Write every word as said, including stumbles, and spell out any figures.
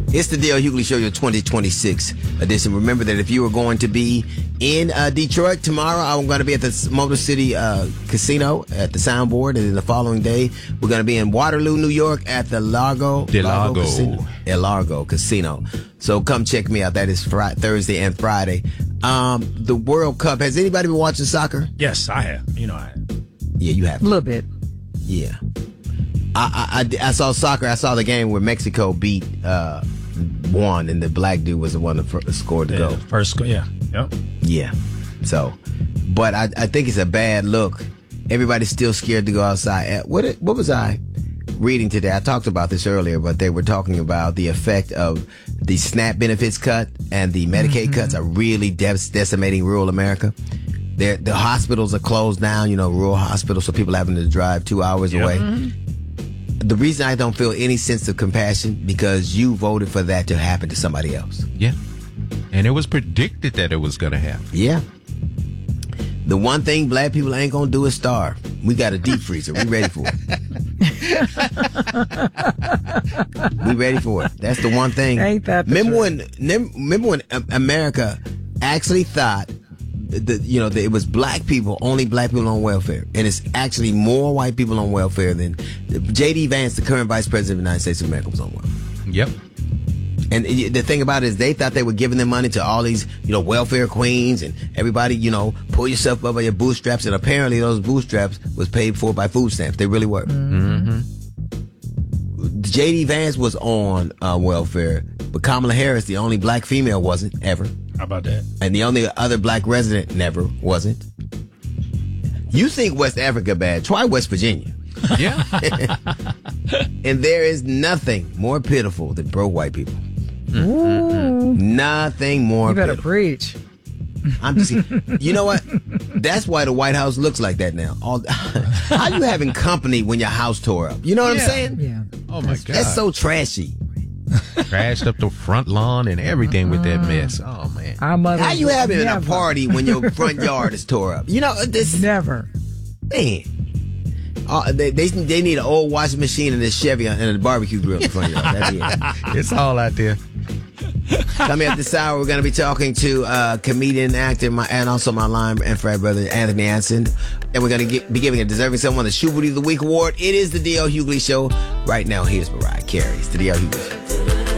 It's the D L Hughley Show, your twenty twenty-six edition. Remember that if you were going to be in uh, Detroit tomorrow, I'm going to be at the Motor City uh, Casino at the Soundboard, and then the following day, we're going to be in Waterloo, New York at the Largo, De Largo. Casino, El Largo Casino. So come check me out. That is Friday, Thursday and Friday. Um, the World Cup. Has anybody been watching soccer? Yes, I have. You know I have. Yeah, you have. A little bit. Yeah. I, I, I, I saw soccer. I saw the game where Mexico beat uh, won, and the black dude was the one that fir- scored the Yeah, goal. First score, yeah. Yep. Yeah. So, but I, I think it's a bad look. Everybody's still scared to go outside. What it, what was I reading today? I talked about this earlier, but they were talking about the effect of the SNAP benefits cut and the Medicaid mm-hmm. cuts are really de- decimating rural America. They're, the hospitals are closed down, you know, rural hospitals, so people having to drive two hours yep. away. Mm-hmm. The reason I don't feel any sense of compassion, because you voted for that to happen to somebody else. Yeah. And it was predicted that it was going to happen. Yeah. The one thing black people ain't going to do is starve. We got a deep freezer. We ready for it. We ready for it. That's the one thing. Ain't that the remember truth? when, remember when America actually thought that, you know, that it was black people, only black people on welfare. And it's actually more white people on welfare than J D Vance, the current vice president of the United States of America, was on welfare. Yep. And the thing about it is they thought they were giving their money to all these, you know, welfare queens and everybody, you know, pull yourself up by your bootstraps. And apparently those bootstraps was paid for by food stamps. They really were. Mm-hmm. J D Vance was on uh, welfare, but Kamala Harris, the only black female, wasn't ever. How about that? And the only other black resident never wasn't. You think West Africa bad? Try West Virginia. Yeah. And there is nothing more pitiful than broke white people. Ooh. Nothing more You better pitiful. preach. I'm just, you know what? That's why the White House looks like that now. All, how you having company when your house tore up? You know what Yeah. I'm saying? Yeah. Oh, my God. That's so trashy. Crashed up the front lawn and everything with that mess. Oh, man. Our mother How you having a never. party when your front yard is tore up? You know, this, Never. man. Uh, they, they they need an old washing machine and a Chevy and a barbecue grill in the front yard. That's it. It's all out there. Coming up this hour, we're going to be talking to uh, comedian, actor, my, and also my line and frat brother, Anthony Anson. And we're going to be giving a deserving someone the Shubity of the Week award. It is the D L Hughley Show. Right now, here's Mariah Carey. It's the D L Hughley Show.